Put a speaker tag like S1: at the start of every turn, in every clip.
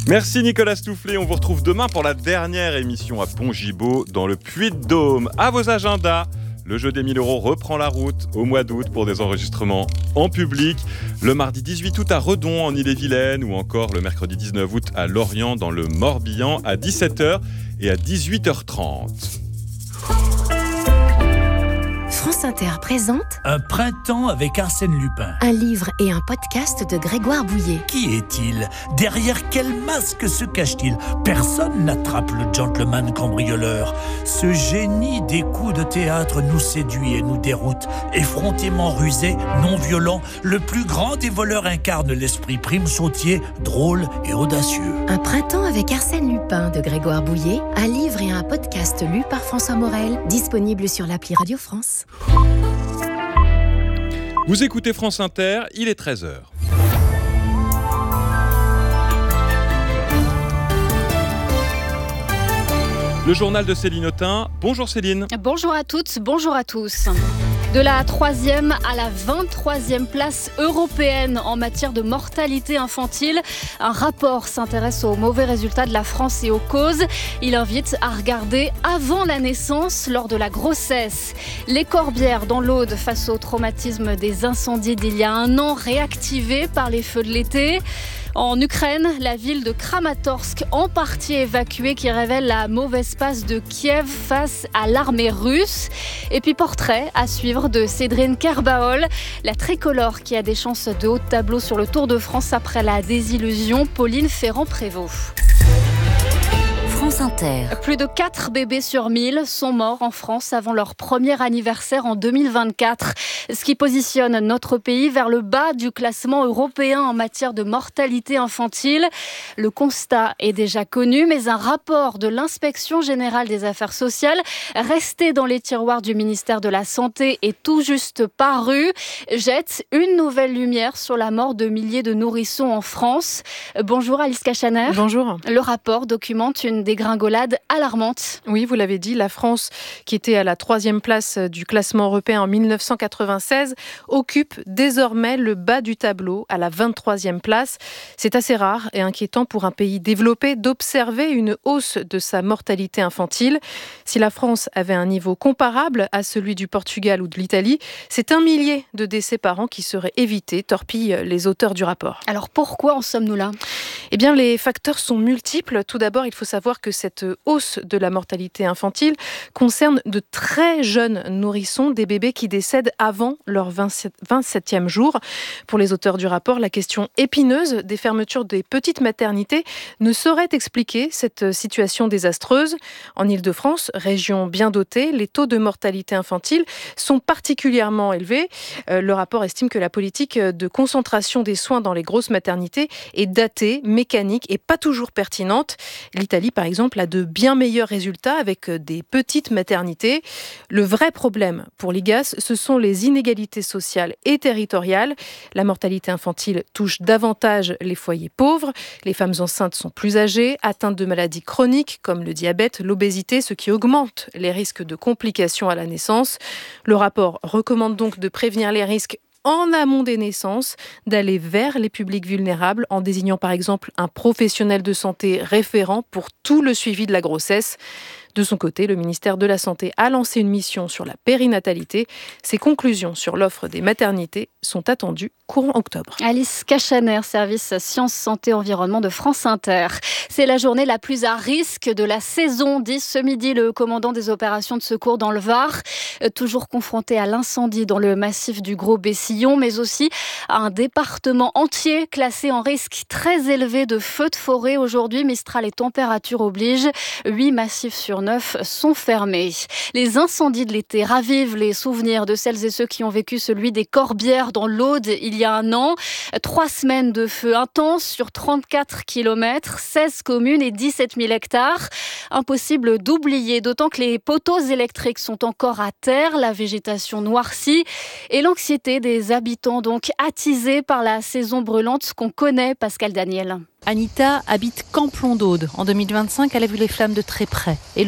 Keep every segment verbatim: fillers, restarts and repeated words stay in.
S1: Merci Nicolas Stoufflet, on vous retrouve demain pour la dernière émission à Pont-Gibaud dans le Puy-de-Dôme. À vos agendas, le jeu des mille euros reprend la route au mois d'août pour des enregistrements en public. Le mardi dix-huit août à Redon en Ille-et-Vilaine ou encore le mercredi dix-neuf août à Lorient dans le Morbihan à dix-sept heures et à dix-huit heures trente.
S2: France Inter présente
S3: Un printemps avec Arsène Lupin.
S2: un livre et un podcast de Grégoire Bouillet.
S3: Qui est-il ? Derrière quel masque se cache-t-il ? Personne n'attrape le gentleman cambrioleur. Ce génie des coups de théâtre nous séduit et nous déroute. Effrontément rusé, non violent, le plus grand des voleurs incarne l'esprit prime sautier, drôle et audacieux.
S2: Un printemps avec Arsène Lupin de Grégoire Bouillet, un livre et un podcast lu par François Morel, disponible sur l'appli Radio France.
S1: Vous écoutez France Inter, il est treize heures. Le journal de Céline Autain. Bonjour Céline.
S4: Bonjour à toutes, bonjour à tous. De la troisième à la vingt-troisième place européenne en matière de mortalité infantile, un rapport s'intéresse aux mauvais résultats de la France et aux causes. Il invite à regarder avant la naissance, lors de la grossesse. Les Corbières dans l'Aude face au traumatisme des incendies d'il y a un an, réactivés par les feux de l'été. En Ukraine, la ville de Kramatorsk en partie évacuée qui révèle la mauvaise passe de Kiev face à l'armée russe. Et puis portrait à suivre de Cédrine Kerbaol, la tricolore qui a des chances de haut de tableau sur le Tour de France après la désillusion. Pauline Ferrand-Prévot.
S2: France Inter.
S4: Plus de quatre bébés sur mille sont morts en France avant leur premier anniversaire en deux mille vingt-quatre, ce qui positionne notre pays vers le bas du classement européen en matière de mortalité infantile. Le constat est déjà connu, mais un rapport de l'Inspection générale des affaires sociales, resté dans les tiroirs du ministère de la Santé et tout juste paru, jette une nouvelle lumière sur la mort de milliers de nourrissons en France. Bonjour Alice Cachaner.
S5: Bonjour.
S4: Le rapport documente une dégringolade alarmante.
S5: Oui, vous l'avez dit, la France, qui était à la troisième place du classement européen en dix-neuf cent quatre-vingt-seize, occupe désormais le bas du tableau, à la vingt-troisième place. C'est assez rare et inquiétant pour un pays développé d'observer une hausse de sa mortalité infantile. Si la France avait un niveau comparable à celui du Portugal ou de l'Italie, c'est un millier de décès par an qui seraient évités, torpillent les auteurs du rapport.
S4: Alors pourquoi en sommes-nous là ?
S5: Eh bien, les facteurs sont multiples. Tout d'abord, il faut savoir que cette hausse de la mortalité infantile concerne de très jeunes nourrissons, des bébés qui décèdent avant leur vingt-septième jour. Pour les auteurs du rapport, la question épineuse des fermetures des petites maternités ne saurait expliquer cette situation désastreuse. En Île-de-France, région bien dotée, les taux de mortalité infantile sont particulièrement élevés. Le rapport estime que la politique de concentration des soins dans les grosses maternités est datée, mécanique et pas toujours pertinente. L'Italie, par exemple, a de bien meilleurs résultats avec des petites maternités. Le vrai problème pour l'I G A S, ce sont les inégalités sociales et territoriales. La mortalité infantile touche davantage les foyers pauvres. Les femmes enceintes sont plus âgées, atteintes de maladies chroniques comme le diabète, l'obésité, ce qui augmente les risques de complications à la naissance. Le rapport recommande donc de prévenir les risques en amont des naissances, d'aller vers les publics vulnérables en désignant par exemple un professionnel de santé référent pour tout le suivi de la grossesse. De son côté, le ministère de la Santé a lancé une mission sur la périnatalité. Ses conclusions sur l'offre des maternités sont attendues courant octobre.
S4: Alice Cachaner, service Sciences, Santé, Environnement de France Inter. C'est la journée la plus à risque de la saison, dit ce midi le commandant des opérations de secours dans le Var. Toujours confronté à l'incendie dans le massif du Gros-Bessillon, mais aussi à un département entier classé en risque très élevé de feux de forêt. Aujourd'hui, Mistral et température obligent. Huit massifs sur neuf sont fermés. Les incendies de l'été ravivent les souvenirs de celles et ceux qui ont vécu celui des Corbières dans l'Aude il y a un an. Trois semaines de feu intense sur trente-quatre kilomètres, seize communes et dix-sept mille hectares. Impossible d'oublier, d'autant que les poteaux électriques sont encore à terre, la végétation noircie et l'anxiété des habitants donc attisée par la saison brûlante qu'on connaît, Pascal Daniel.
S6: Anita habite Camplon d'Aude. En deux mille vingt-cinq, elle a vu les flammes de très près. Et le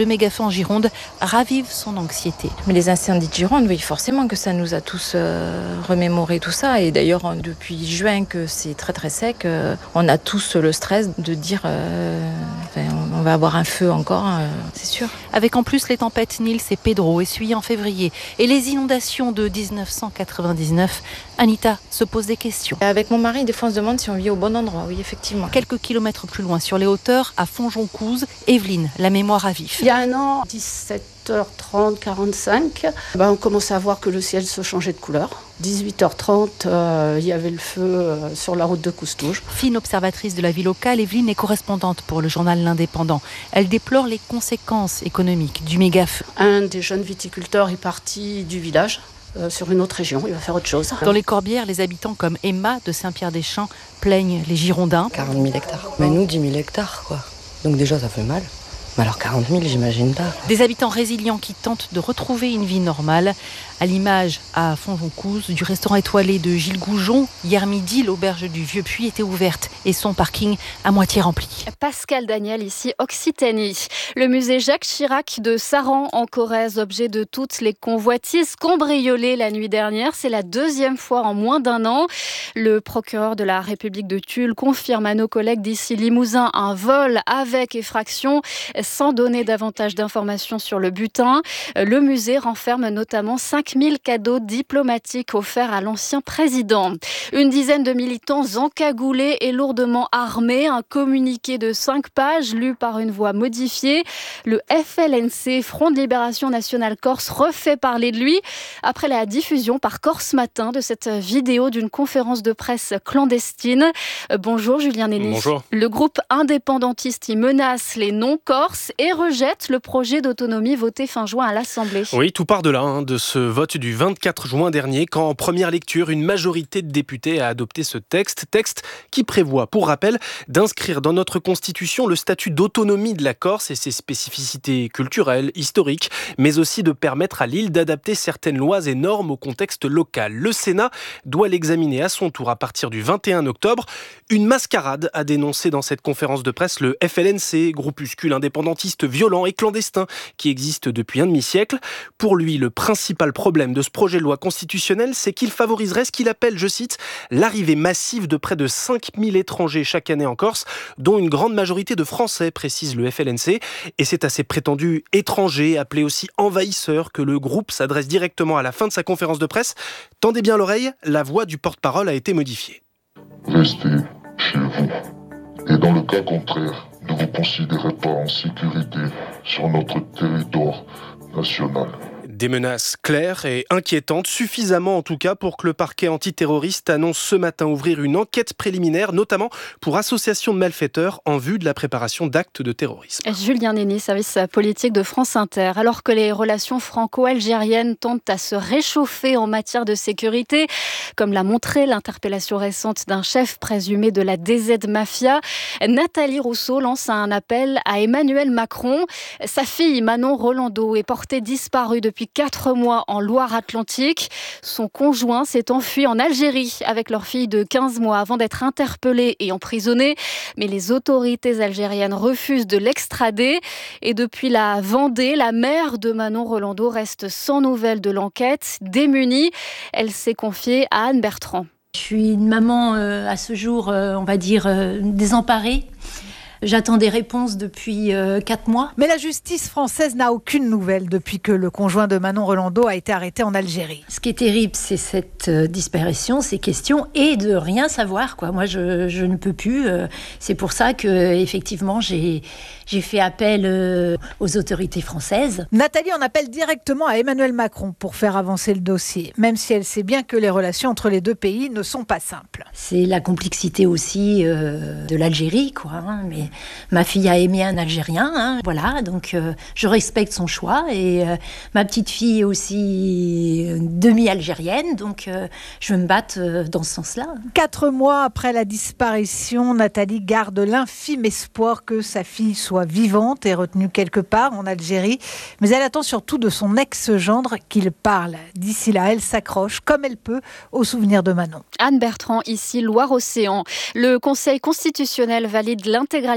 S6: le méga-feu en Gironde ravive son anxiété.
S7: Mais les incendies de Gironde, oui, forcément que ça nous a tous euh, remémoré tout ça. Et d'ailleurs, depuis juin, que c'est très très sec, euh, on a tous le stress de dire euh, enfin, on va avoir un feu encore, euh, c'est sûr.
S6: Avec en plus les tempêtes Nils et Pedro essuyées en février et les inondations de dix-neuf cent quatre-vingt-dix-neuf, Anita se pose des questions.
S7: Avec mon mari, des fois on se demande si on vit au bon endroit, oui, effectivement.
S6: Quelques kilomètres plus loin, sur les hauteurs, à Fonjoncouze, Evelyne, la mémoire à vif.
S8: Il y a un an, dix-sept heures trente, quarante-cinq, ben on commençait à voir que le ciel se changeait de couleur. dix-huit heures trente, euh, il y avait le feu euh, sur la route de Coustouge.
S6: Fine observatrice de la vie locale, Evelyne est correspondante pour le journal L'Indépendant. Elle déplore les conséquences économiques du méga-feu.
S8: Un des jeunes viticulteurs est parti du village. Euh, sur une autre région, il va faire autre chose.
S6: Dans les Corbières, les habitants comme Emma de Saint-Pierre-des-Champs plaignent les Girondins.
S9: quarante mille hectares. Mais nous, dix mille hectares, quoi. Donc déjà, ça fait mal. Mais alors quarante mille, j'imagine pas.
S6: Des habitants résilients qui tentent de retrouver une vie normale. À l'image, à Fonjoncouze, du restaurant étoilé de Gilles Goujon. Hier midi, l'auberge du Vieux-Puy était ouverte et son parking à moitié rempli.
S4: Pascal Daniel, ici Occitanie. Le musée Jacques Chirac de Saran en Corrèze, objet de toutes les convoitises, cambriolé la nuit dernière. C'est la deuxième fois en moins d'un an. Le procureur de la République de Tulle confirme à nos collègues d'ici Limousin un vol avec effraction. Sans donner davantage d'informations sur le butin, le musée renferme notamment cinq mille cadeaux diplomatiques offerts à l'ancien président. Une dizaine de militants encagoulés et lourdement armés. Un communiqué de cinq pages lu par une voix modifiée. Le F L N C, Front de Libération Nationale Corse, refait parler de lui après la diffusion par Corse Matin de cette vidéo d'une conférence de presse clandestine. Bonjour Julien Nénis.
S10: Bonjour.
S4: Le groupe indépendantiste y menace les non-corses et rejette le projet d'autonomie voté fin juin à l'Assemblée.
S10: Oui, tout part de là, hein, de ce vote du vingt-quatre juin dernier, quand en première lecture, une majorité de députés a adopté ce texte, texte qui prévoit, pour rappel, d'inscrire dans notre Constitution le statut d'autonomie de la Corse et ses spécificités culturelles, historiques, mais aussi de permettre à l'île d'adapter certaines lois et normes au contexte local. Le Sénat doit l'examiner à son tour à partir du vingt et un octobre. Une mascarade a dénoncé dans cette conférence de presse le F L N C, groupuscule indépendantiste violent et clandestin qui existe depuis un demi-siècle. Pour lui, le principal problème de ce projet de loi constitutionnel, c'est qu'il favoriserait ce qu'il appelle, je cite, l'arrivée massive de près de cinq mille étrangers chaque année en Corse, dont une grande majorité de Français, précise le F L N C. Et c'est à ces prétendus étrangers, appelés aussi envahisseurs, que le groupe s'adresse directement à la fin de sa conférence de presse. Tendez bien l'oreille, la voix du porte-parole a été modifiée.
S11: Restez chez vous. Et dans le cas contraire, ne vous considérez pas en sécurité sur notre territoire national.
S10: Des menaces claires et inquiétantes, suffisamment en tout cas pour que le parquet antiterroriste annonce ce matin ouvrir une enquête préliminaire, notamment pour association de malfaiteurs en vue de la préparation d'actes de terrorisme.
S4: Julien Nénis, service politique de France Inter. Alors que les relations franco-algériennes tentent à se réchauffer en matière de sécurité, comme l'a montré l'interpellation récente d'un chef présumé de la D Z Mafia, Nathalie Rousseau lance un appel à Emmanuel Macron. Sa fille Manon Rolando est portée disparue depuis quatre mois en Loire-Atlantique. Son conjoint s'est enfui en Algérie avec leur fille de quinze mois avant d'être interpellé et emprisonné. Mais les autorités algériennes refusent de l'extrader. Et depuis la Vendée, la mère de Manon Rolando reste sans nouvelles de l'enquête, démunie. Elle s'est confiée à Anne Bertrand.
S12: Je suis une maman euh, à ce jour, euh, on va dire, euh, désemparée. J'attends des réponses depuis euh, quatre mois.
S13: Mais la justice française n'a aucune nouvelle depuis que le conjoint de Manon Rolando a été arrêté en Algérie.
S12: Ce qui est terrible, c'est cette euh, disparition, ces questions, et de rien savoir, quoi. Moi, je, je ne peux plus. Euh, c'est pour ça que, effectivement, j'ai, j'ai fait appel euh, aux autorités françaises.
S13: Nathalie en appelle directement à Emmanuel Macron pour faire avancer le dossier, même si elle sait bien que les relations entre les deux pays ne sont pas simples.
S12: C'est la complexité aussi euh, de l'Algérie, quoi. Hein, mais ma fille a aimé un Algérien, hein, voilà, donc euh, je respecte son choix. Et euh, ma petite fille est aussi demi-algérienne, donc euh, je vais me battre euh, dans ce sens-là.
S13: Quatre mois après la disparition, Nathalie garde l'infime espoir que sa fille soit vivante et retenue quelque part en Algérie. Mais elle attend surtout de son ex-gendre qu'il parle. D'ici là, elle s'accroche comme elle peut au souvenir de Manon.
S4: Anne Bertrand, ici Loire-Océan. Le Conseil constitutionnel valide l'intégralité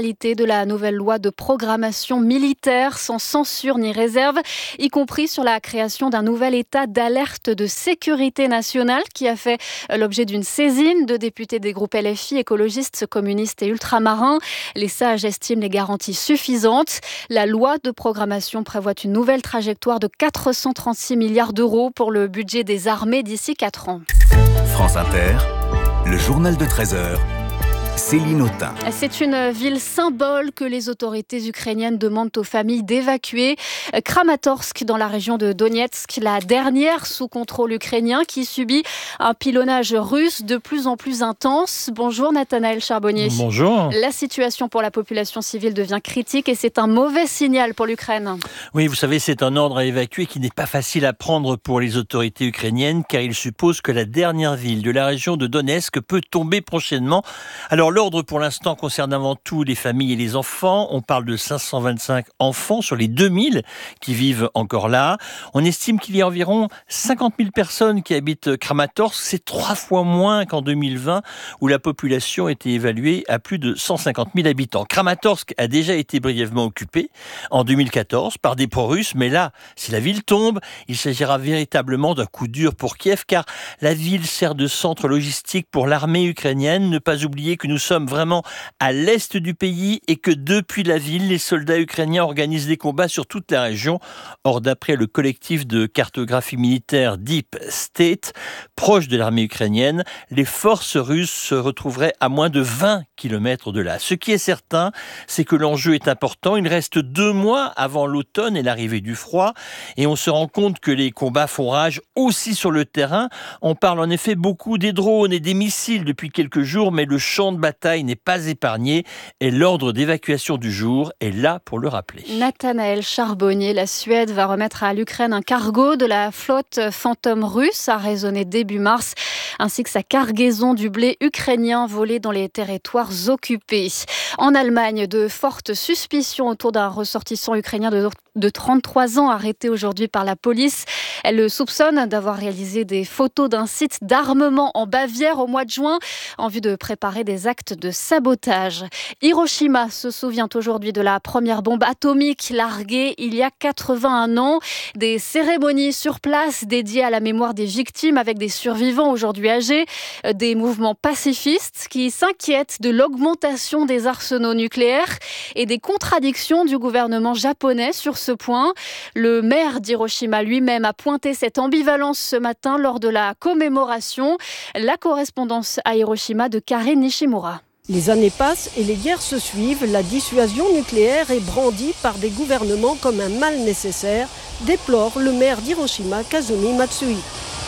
S4: l'intégralité de la nouvelle loi de programmation militaire sans censure ni réserve, y compris sur la création d'un nouvel état d'alerte de sécurité nationale qui a fait l'objet d'une saisine de députés des groupes L F I, écologistes, communistes et ultramarins. Les sages estiment les garanties suffisantes. La loi de programmation prévoit une nouvelle trajectoire de quatre cent trente-six milliards d'euros pour le budget des armées d'ici quatre ans.
S14: France Inter, le journal de treize heures. Céline Autain.
S4: C'est une ville symbole que les autorités ukrainiennes demandent aux familles d'évacuer. Kramatorsk, dans la région de Donetsk, la dernière sous contrôle ukrainien qui subit un pilonnage russe de plus en plus intense. Bonjour Nathanaël Charbonnier.
S15: Bonjour.
S4: La situation pour la population civile devient critique et c'est un mauvais signal pour l'Ukraine.
S15: Oui, vous savez, c'est un ordre à évacuer qui n'est pas facile à prendre pour les autorités ukrainiennes car il suppose que la dernière ville de la région de Donetsk peut tomber prochainement. Alors, l'ordre pour l'instant concerne avant tout les familles et les enfants. On parle de cinq cent vingt-cinq enfants sur les deux mille qui vivent encore là. On estime qu'il y a environ cinquante mille personnes qui habitent Kramatorsk. C'est trois fois moins qu'en deux mille vingt où la population était évaluée à plus de cent cinquante mille habitants. Kramatorsk a déjà été brièvement occupée en deux mille quatorze par des pro-russes. Mais là, si la ville tombe, il s'agira véritablement d'un coup dur pour Kiev car la ville sert de centre logistique pour l'armée ukrainienne. Ne pas oublier que nous sommes vraiment à l'est du pays et que depuis la ville, les soldats ukrainiens organisent des combats sur toute la région. Or, d'après le collectif de cartographie militaire Deep State, proche de l'armée ukrainienne, les forces russes se retrouveraient à moins de vingt kilomètres de là. Ce qui est certain, c'est que l'enjeu est important. Il reste deux mois avant l'automne et l'arrivée du froid et on se rend compte que les combats font rage aussi sur le terrain. On parle en effet beaucoup des drones et des missiles depuis quelques jours, mais le champ de bataille n'est pas épargné et l'ordre d'évacuation du jour est là pour le rappeler.
S4: Nathanaël Charbonnier, la Suède va remettre à l'Ukraine un cargo de la flotte Fantôme russe a résonné début mars, ainsi que sa cargaison du blé ukrainien volé dans les territoires occupés. En Allemagne, de fortes suspicions autour d'un ressortissant ukrainien de, de trente-trois ans arrêté aujourd'hui par la police. Elle le soupçonne d'avoir réalisé des photos d'un site d'armement en Bavière au mois de juin en vue de préparer des actes de sabotage. Hiroshima se souvient aujourd'hui de la première bombe atomique larguée il y a quatre-vingt-un ans. Des cérémonies sur place dédiées à la mémoire des victimes avec des survivants aujourd'hui âgés. Des mouvements pacifistes qui s'inquiètent de l'augmentation des arsenaux nucléaires et des contradictions du gouvernement japonais sur ce point. Le maire d'Hiroshima lui-même a pointé cette ambivalence ce matin lors de la commémoration. La correspondance à Hiroshima de Karine Nishimura.
S16: Les années passent et les guerres se suivent. La dissuasion nucléaire est brandie par des gouvernements comme un mal nécessaire, déplore le maire d'Hiroshima, Kazumi Matsui.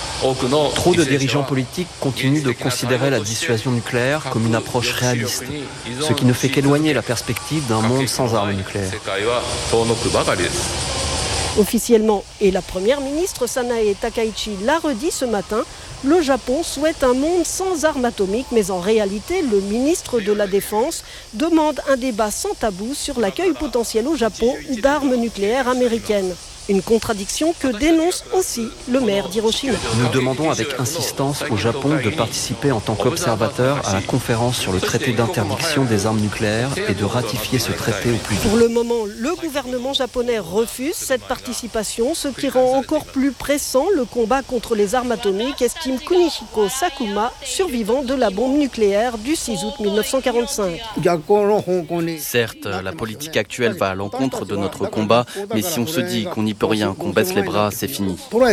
S17: Trop de dirigeants politiques continuent de considérer la dissuasion nucléaire comme une approche réaliste, ce qui ne fait qu'éloigner la perspective d'un monde sans armes nucléaires.
S16: Officiellement, et la première ministre Sanae Takaichi l'a redit ce matin, le Japon souhaite un monde sans armes atomiques, mais en réalité, le ministre de la Défense demande un débat sans tabou sur l'accueil potentiel au Japon d'armes nucléaires américaines. Une contradiction que dénonce aussi le maire d'Hiroshima.
S17: Nous demandons avec insistance au Japon de participer en tant qu'observateur à la conférence sur le traité d'interdiction des armes nucléaires et de ratifier ce traité au plus vite.
S16: Pour le moment, le gouvernement japonais refuse cette participation, ce qui rend encore plus pressant le combat contre les armes atomiques, estime Kunihiko Sakuma, survivant de la bombe nucléaire du six août mille neuf cent quarante-cinq.
S18: Certes, la politique actuelle va à l'encontre de notre combat, mais si on se dit qu'on n'y peut rien, qu'on baisse les bras, c'est fini.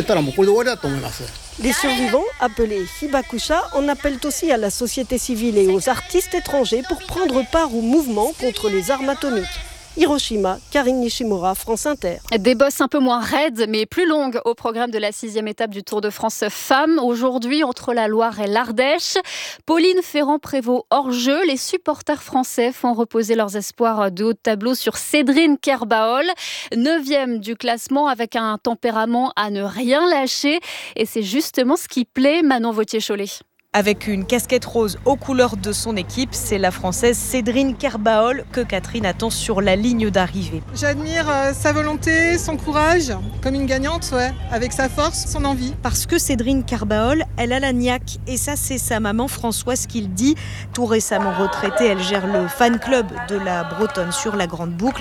S16: Les survivants, appelés Hibakusha, en appellent aussi à la société civile et aux artistes étrangers pour prendre part au mouvement contre les armes atomiques. Hiroshima, Karine Nishimura, France Inter.
S4: Des bosses un peu moins raides, mais plus longues au programme de la sixième étape du Tour de France Femmes. Aujourd'hui, entre la Loire et l'Ardèche, Pauline Ferrand-Prévot hors jeu. Les supporters français font reposer leurs espoirs de haut de tableau sur Cédrine Kerbaol, neuvième du classement avec un tempérament à ne rien lâcher. Et c'est justement ce qui plaît Manon Vauthier-Cholet.
S19: Avec une casquette rose aux couleurs de son équipe, c'est la Française Cédrine Kerbaol que Catherine attend sur la ligne d'arrivée.
S20: J'admire euh, sa volonté, son courage, comme une gagnante, ouais, avec sa force, son envie.
S19: Parce que Cédrine Kerbaol, elle a la niaque. Et ça, c'est sa maman Françoise qui le dit. Tout récemment retraitée, elle gère le fan club de la Bretonne sur la Grande Boucle.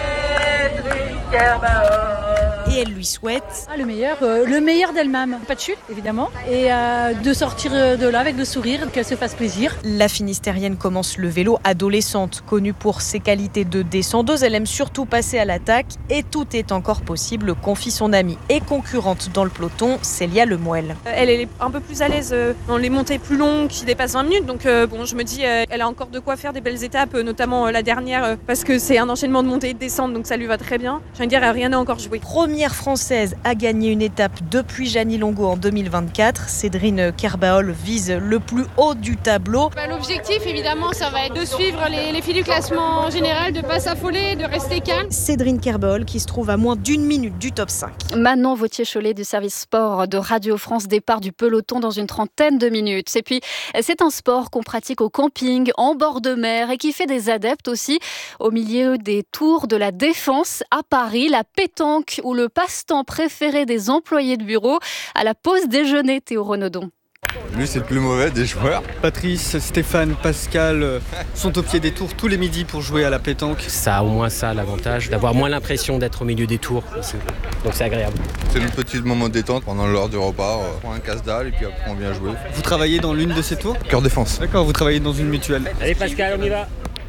S19: Et elle lui souhaite
S21: ah, le meilleur, euh, le meilleur d'elle-même. Pas de chute, évidemment, et euh, de sortir de là avec le sourire, qu'elle se fasse plaisir.
S19: La Finistérienne commence le vélo adolescente. Connue pour ses qualités de descendeuse, elle aime surtout passer à l'attaque et tout est encore possible, confie son amie et concurrente dans le peloton, Célia Lemoelle.
S22: Elle est un peu plus à l'aise dans les montées plus longues qui dépassent vingt minutes, donc euh, bon, je me dis euh, elle a encore de quoi faire des belles étapes, notamment euh, la dernière, euh, parce que c'est un enchaînement de montées et de descentes, donc ça lui va très bien. Je viens de dire, rien n'est encore joué.
S19: Première française à gagner une étape depuis Jeannie Longo en deux mille vingt-quatre. Cédrine Kerbaol vise le plus haut du tableau.
S23: Bah, l'objectif, évidemment, ça va être de suivre les, les filles du classement général, de ne pas s'affoler, de rester calme.
S19: Cédrine Kerbaol qui se trouve à moins d'une minute du top cinq.
S4: Manon Vautier-Cholet du service sport de Radio France, départ du peloton dans une trentaine de minutes. Et puis, c'est un sport qu'on pratique au camping, en bord de mer et qui fait des adeptes aussi au milieu des tours de la Défense à Paris, la pétanque ou le passe-temps préféré des employés de bureau à la pause déjeuner. Théo Renaudon.
S24: Lui, c'est le plus mauvais des joueurs.
S25: Patrice, Stéphane, Pascal euh, sont au pied des tours tous les midis pour jouer à la pétanque.
S26: Ça a au moins ça l'avantage, d'avoir moins l'impression d'être au milieu des tours aussi. Donc c'est agréable.
S24: C'est notre petit moment de détente pendant l'heure du repas. On prend un casse-dalle et puis après on vient jouer.
S25: Vous travaillez dans l'une de ces tours ?
S24: Cœur défense.
S25: D'accord, vous travaillez dans une mutuelle.
S26: Allez Pascal, on y va.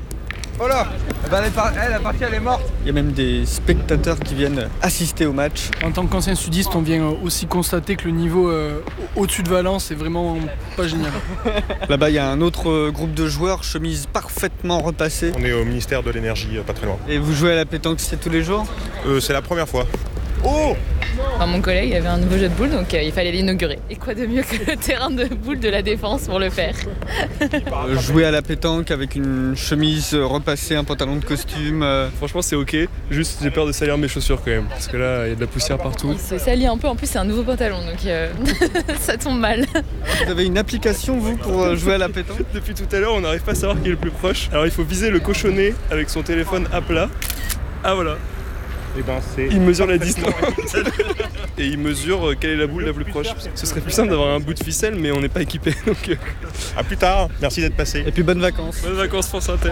S24: Voilà, ben elle est par... elle, la partie elle est morte.
S25: Il y a même des spectateurs qui viennent assister au match.
S27: En tant qu'ancien sudiste, on vient aussi constater que le niveau euh, au-dessus de Valence est vraiment pas génial.
S25: Là-bas, il y a un autre groupe de joueurs, chemise parfaitement repassée.
S28: On est au ministère de l'énergie, pas très loin.
S25: Et vous jouez à la pétanque, c'est tous les jours ?
S28: euh, C'est la première fois. Oh!
S29: Enfin, mon collègue avait un nouveau jeu de boules, donc euh, il fallait l'inaugurer. Et quoi de mieux que le terrain de boules de la Défense pour le faire.
S25: euh, Jouer à la pétanque avec une chemise repassée, un pantalon de costume. Euh...
S27: Franchement, c'est ok. Juste, j'ai peur de salir mes chaussures quand même. Parce que là, il y a de la poussière partout.
S29: Il se salit un peu. En plus, c'est un nouveau pantalon, donc euh, ça tombe mal.
S25: Vous avez une application, vous, pour jouer à la pétanque ?
S27: Depuis tout à l'heure, on n'arrive pas à savoir qui est le plus proche. Alors, il faut viser le cochonnet avec son téléphone à plat. Ah, voilà.
S28: Et ben c'est
S27: il mesure la distance et il mesure quelle est la boule la plus proche. Ce serait plus simple d'avoir un bout de ficelle, mais on n'est pas équipé. Donc...
S28: À plus tard, merci d'être passé.
S25: Et puis bonnes vacances.
S27: Bonnes vacances France Inter.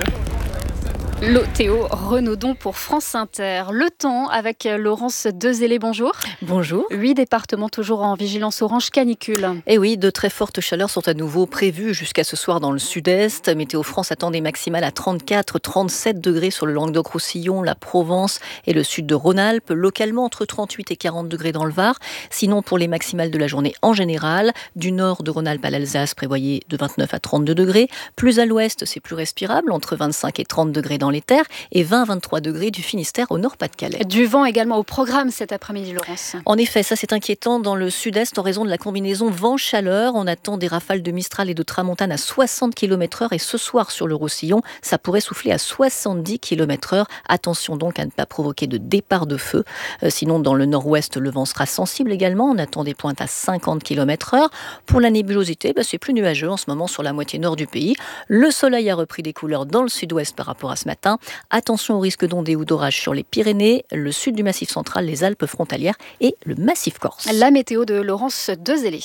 S4: Le Théo Renaudon pour France Inter. Le temps avec Laurence Dezélé, bonjour.
S30: Bonjour.
S4: Huit départements toujours en vigilance orange canicule.
S30: Et oui, de très fortes chaleurs sont à nouveau prévues jusqu'à ce soir dans le sud-est. Météo France attend des maximales à trente-quatre à trente-sept degrés sur le Languedoc-Roussillon, la Provence et le sud de Rhône-Alpes. Localement entre trente-huit et quarante degrés dans le Var. Sinon, pour les maximales de la journée en général, du nord de Rhône-Alpes à l'Alsace, prévoyez de vingt-neuf à trente-deux degrés. Plus à l'ouest, c'est plus respirable, entre vingt-cinq et trente degrés dans les terres et vingt à vingt-trois degrés du Finistère au Nord-Pas-de-Calais.
S4: Du vent également au programme cet après-midi, Laurence.
S30: En effet, ça c'est inquiétant dans le sud-est en raison de la combinaison vent-chaleur. On attend des rafales de Mistral et de Tramontane à soixante kilomètres heure et ce soir sur le Roussillon, ça pourrait souffler à soixante-dix kilomètres heure. Attention donc à ne pas provoquer de départ de feu. Euh, sinon, dans le nord-ouest, le vent sera sensible également. On attend des pointes à cinquante kilomètres heure. Pour la nébulosité, bah, c'est plus nuageux en ce moment sur la moitié nord du pays. Le soleil a repris des couleurs dans le sud-ouest par rapport à ce matin. Attention au risque d'ondées ou d'orages sur les Pyrénées, le sud du Massif central, les Alpes frontalières et le Massif corse.
S4: La météo de Laurence Dezélé.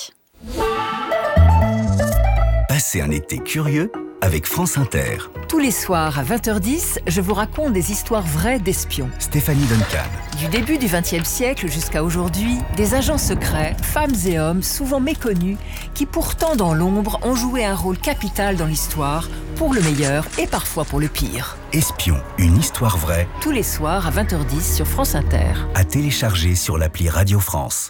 S14: Passez un été curieux avec France Inter.
S31: Tous les soirs à vingt heures dix, je vous raconte des histoires vraies d'espions.
S14: Stéphanie Duncan.
S31: Du début du vingtième siècle jusqu'à aujourd'hui, des agents secrets, femmes et hommes souvent méconnus, qui pourtant dans l'ombre ont joué un rôle capital dans l'histoire, pour le meilleur et parfois pour le pire.
S14: Espion, une histoire vraie.
S31: Tous les soirs à vingt heures dix sur France Inter.
S14: À télécharger sur l'appli Radio France.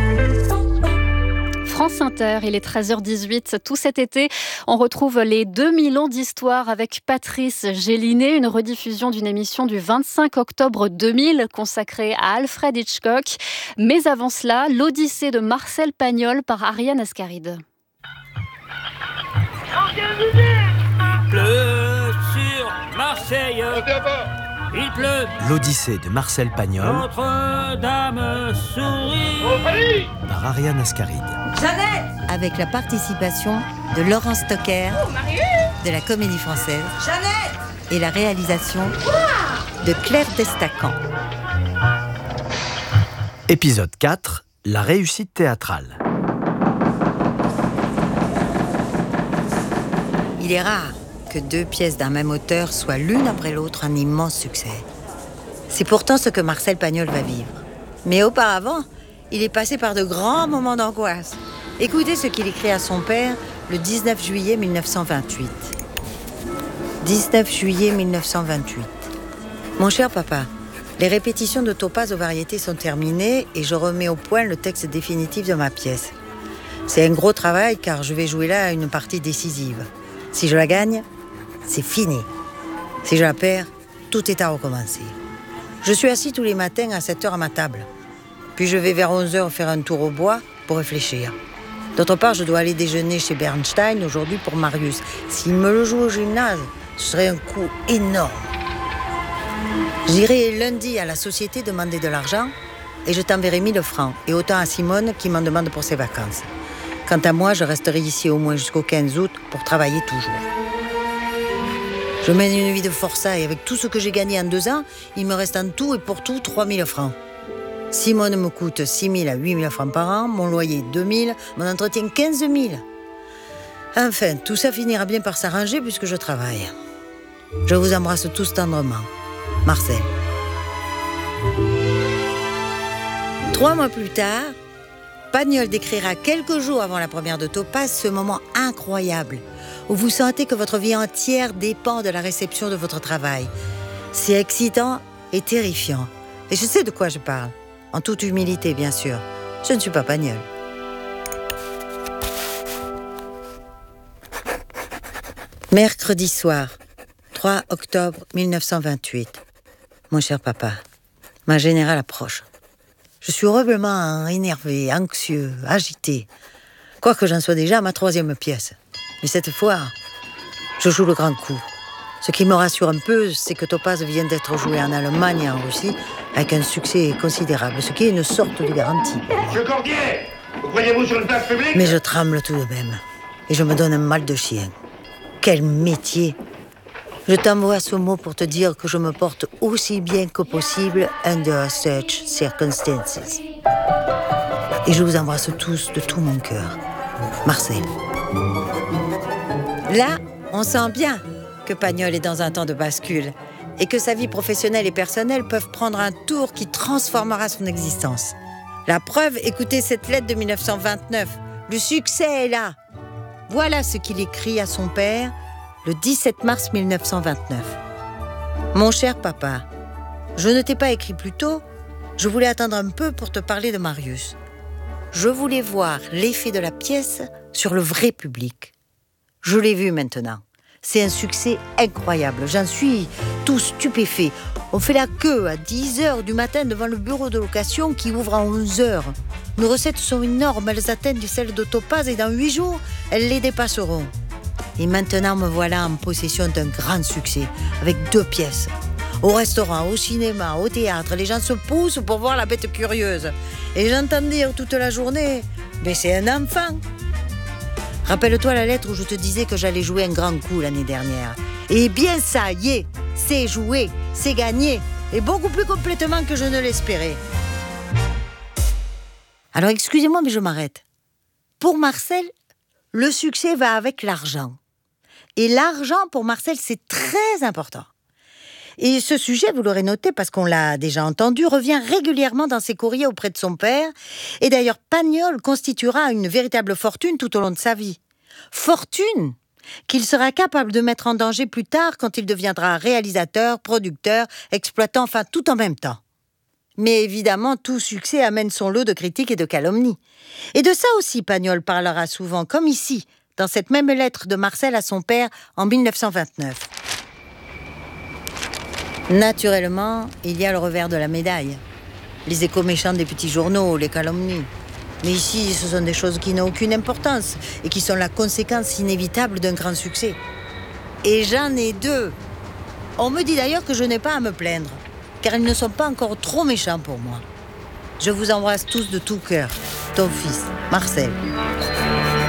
S4: France Inter, il est treize heures dix-huit. Tout cet été, on retrouve les deux mille ans d'histoire avec Patrice Gélinet, une rediffusion d'une émission du vingt-cinq octobre deux mille consacrée à Alfred Hitchcock. Mais avant cela, l'Odyssée de Marcel Pagnol par Ariane Ascaride.
S32: Il pleut sur Marseille. Il pleut.
S33: L'Odyssée de Marcel Pagnol.
S32: Notre-Dame sourit.
S33: Par Ariane Ascaride.
S32: Jeannette,
S1: avec la participation de Laurence Stocker, de la Comédie Française, Jeannette, et la réalisation de Claire Destacan.
S33: Épisode quatre, la réussite théâtrale.
S1: Il est rare que deux pièces d'un même auteur soient l'une après l'autre un immense succès. C'est pourtant ce que Marcel Pagnol va vivre. Mais auparavant, il est passé par de grands moments d'angoisse. Écoutez ce qu'il écrit à son père le dix-neuf juillet mille neuf cent vingt-huit. dix-neuf juillet mille neuf cent vingt-huit. Mon cher papa, les répétitions de Topaz aux variétés sont terminées et je remets au point le texte définitif de ma pièce. C'est un gros travail car je vais jouer là une partie décisive. Si je la gagne, c'est fini. Si je la perds, tout est à recommencer. Je suis assis tous les matins à sept heures à ma table. Puis je vais vers onze heures faire un tour au bois pour réfléchir. D'autre part, je dois aller déjeuner chez Bernstein aujourd'hui pour Marius. S'il me le joue au gymnase, ce serait un coup énorme. J'irai lundi à la société demander de l'argent et je t'enverrai mille francs et autant à Simone qui m'en demande pour ses vacances. Quant à moi, je resterai ici au moins jusqu'au quinze août pour travailler toujours. Je mène une vie de forçat et avec tout ce que j'ai gagné en deux ans, il me reste en tout et pour tout trois mille francs. Simone me coûte six mille à huit mille francs par an, mon loyer deux mille, mon entretien quinze mille. Enfin, tout ça finira bien par s'arranger puisque je travaille. Je vous embrasse tous tendrement. Marcel. Trois mois plus tard, Pagnol décrira quelques jours avant la première de Topaz ce moment incroyable où vous sentez que votre vie entière dépend de la réception de votre travail. C'est excitant et terrifiant. Et je sais de quoi je parle. En toute humilité, bien sûr. Je ne suis pas Pagnol. Mercredi soir, trois octobre mille neuf cent vingt-huit. Mon cher papa, ma générale approche. Je suis horriblement énervé, anxieux, agité. Quoique j'en sois déjà à ma troisième pièce. Mais cette fois, je joue le grand coup. Ce qui me rassure un peu, c'est que Topaz vient d'être joué en Allemagne et en Russie avec un succès considérable, ce qui est une sorte de garantie.
S2: Monsieur Cordier, vous croyez-vous sur une place publique ?
S1: Mais je tremble tout de même et je me donne un mal de chien. Quel métier ! Je t'envoie ce mot pour te dire que je me porte aussi bien que possible under such circumstances. Et je vous embrasse tous de tout mon cœur. Marcel. Là, on sent bien que Pagnol est dans un temps de bascule et que sa vie professionnelle et personnelle peuvent prendre un tour qui transformera son existence. La preuve, écoutez cette lettre de mille neuf cent vingt-neuf. Le succès est là. Voilà ce qu'il écrit à son père le dix-sept mars mille neuf cent vingt-neuf. Mon cher papa, je ne t'ai pas écrit plus tôt. Je voulais attendre un peu pour te parler de Marius. Je voulais voir l'effet de la pièce sur le vrai public. Je l'ai vu maintenant. C'est un succès incroyable. J'en suis tout stupéfait. On fait la queue à dix heures du matin devant le bureau de location qui ouvre à onze heures. Nos recettes sont énormes. Elles atteignent celles de Topaz et dans huit jours, elles les dépasseront. Et maintenant, me voilà en possession d'un grand succès avec deux pièces. Au restaurant, au cinéma, au théâtre, les gens se poussent pour voir la bête curieuse. Et j'entends dire toute la journée « Mais c'est un enfant !» Rappelle-toi la lettre où je te disais que j'allais jouer un grand coup l'année dernière. Eh bien, ça y est, c'est joué, c'est gagné, et beaucoup plus complètement que je ne l'espérais. Alors, excusez-moi, mais je m'arrête. Pour Marcel, le succès va avec l'argent. Et l'argent, pour Marcel, c'est très important. Et ce sujet, vous l'aurez noté parce qu'on l'a déjà entendu, revient régulièrement dans ses courriers auprès de son père. Et d'ailleurs, Pagnol constituera une véritable fortune tout au long de sa vie. Fortune qu'il sera capable de mettre en danger plus tard quand il deviendra réalisateur, producteur, exploitant, enfin tout en même temps. Mais évidemment, tout succès amène son lot de critiques et de calomnies. Et de ça aussi, Pagnol parlera souvent, comme ici, dans cette même lettre de Marcel à son père en mille neuf cent vingt-neuf. Naturellement, il y a le revers de la médaille. Les échos méchants des petits journaux, les calomnies. Mais ici, ce sont des choses qui n'ont aucune importance et qui sont la conséquence inévitable d'un grand succès. Et j'en ai deux. On me dit d'ailleurs que je n'ai pas à me plaindre, car ils ne sont pas encore trop méchants pour moi. Je vous embrasse tous de tout cœur. Ton fils, Marcel.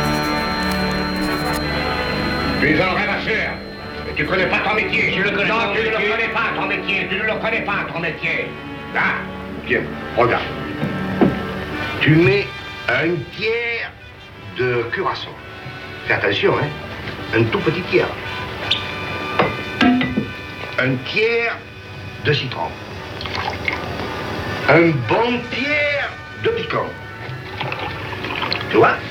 S2: Tu es un vrai masseur. Mais tu connais pas ton métier. Je le connais. Non, tu ne le connais pas, ton métier. Tu ne le connais pas, ton métier. Là, tiens, regarde. Tu mets un tiers de curaçao. Fais attention, hein. Un tout petit tiers. Un tiers de citron. Un bon tiers de piquant. Tu vois?